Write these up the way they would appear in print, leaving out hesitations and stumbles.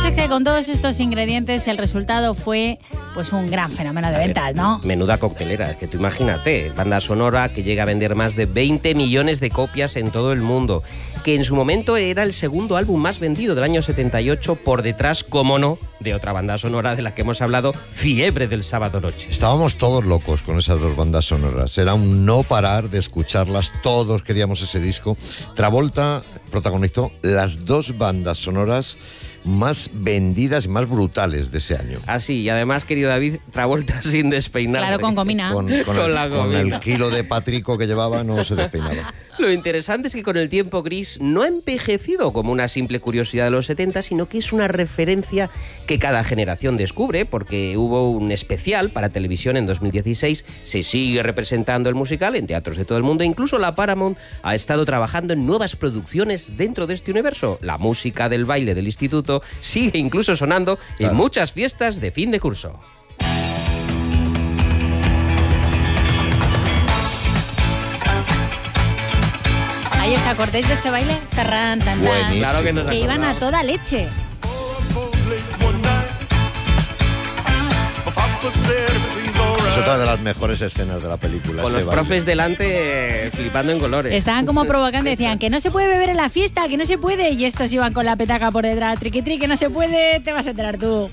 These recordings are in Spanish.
caso es que con todos estos ingredientes el resultado fue pues un gran fenómeno de ventas, ¿no? Menuda coctelera, es que tú imagínate, banda sonora que llega a vender más de 20 millones de copias en todo el mundo, que en su momento era el segundo álbum más vendido del año 78, por detrás, cómo no, de otra banda sonora de la que hemos hablado, Fiebre del Sábado Noche. Estábamos todos locos con esas dos bandas sonoras, era un no parar de escucharlas, todos queríamos ese disco. Travolta protagonizó las dos bandas sonoras más vendidas y más brutales de ese año. Así, y además, querido David, Travolta sin despeinarse. Claro, con gomina. Con el kilo de patrico que llevaba no se despeinaba. Lo interesante es que con el tiempo Gris no ha envejecido como una simple curiosidad de los 70, sino que es una referencia que cada generación descubre, porque hubo un especial para televisión en 2016, se sigue representando el musical en teatros de todo el mundo, incluso la Paramount ha estado trabajando en nuevas producciones dentro de este universo. La música del baile del instituto sigue incluso sonando en muchas fiestas de fin de curso. ¿Ay, os acordáis de este baile? Tarrán, tan, tan, Claro que nos que iban a acordamos. toda leche. Es otra de las mejores escenas de la película. Con este los baile. profes delante flipando en colores. Estaban como provocando, decían que no se puede beber en la fiesta, que no se puede, y estos iban con la petaca por detrás, triqui triqui, que no se puede, te vas a enterar tú.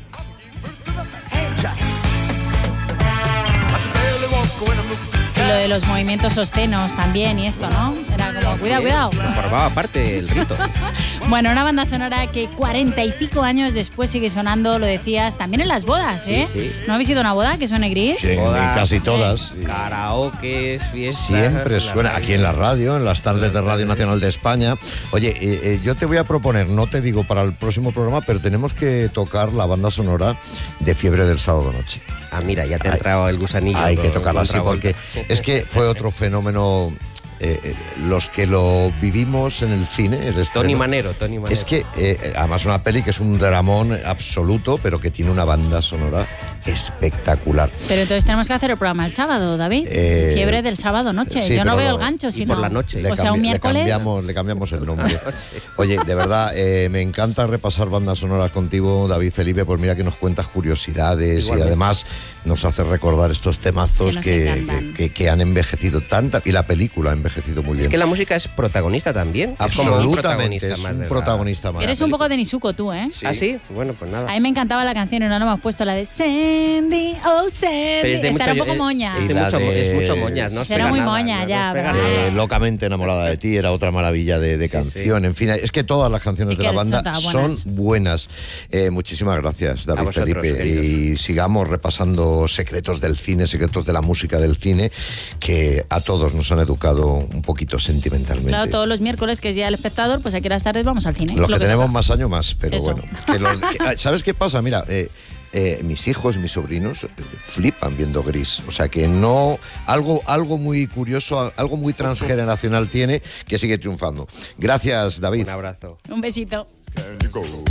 Y lo de los movimientos obscenos también y esto, ¿no? Era como, cuidado. Formaba parte del rito. Bueno, una banda sonora que 40 y pico años después sigue sonando, lo decías, también en las bodas, ¿eh? Sí. ¿No habéis ido a una boda que suene Gris? Sí, Bodas, casi todas. Karaoke, fiestas. Siempre suena aquí en la radio, en las tardes de Radio Nacional de España. Oye, yo te voy a proponer, no te digo para el próximo programa, pero tenemos que tocar la banda sonora de Fiebre del Sábado Noche. Ah, mira, ya te ha entrado el gusanillo. Hay que con tocarla así Travolta. porque es que fue otro fenómeno. Los que lo vivimos en el cine, el estreno, Tony Manero. es que además una peli que es un dramón absoluto, pero que tiene una banda sonora espectacular. Pero entonces tenemos que hacer el programa el sábado, David. Fiebre del Sábado Noche. Sí, Yo no pero veo el gancho, sino por la noche. O sea, un miércoles. Le cambiamos el nombre. Oye, de verdad, me encanta repasar bandas sonoras contigo, David Felipe, pues mira que nos cuentas curiosidades. Igualmente. Y además nos hace recordar estos temazos que han envejecido tanta, y la película ha envejecido muy bien. Es que la música es protagonista también. Absolutamente, es un protagonista más. Eres un poco de Nisuko tú, ¿eh? ¿Ah, sí? Bueno, pues nada. A mí me encantaba la canción y no hemos puesto la de Sandy, oh Sandy. Esta era un poco moña. Es mucho moñas, ¿no? Era muy moña, ya, ¿verdad? Locamente enamorada de ti, era otra maravilla de canción. Sí. En fin, es que todas las canciones de la banda son buenas. Muchísimas gracias, David Felipe. Y sigamos repasando secretos del cine, secretos de la música del cine, que a todos nos han educado un poquito sentimentalmente. Claro, todos los miércoles, que es Día del Espectador, pues aquí a las tardes vamos al cine. Los que tenemos más años más, pero eso. Bueno. ¿Sabes qué pasa? Mira, mis hijos, mis sobrinos flipan viendo Gris. O sea que no... Algo muy curioso, algo muy transgeneracional tiene, que sigue triunfando. Gracias, David. Un abrazo. Un besito.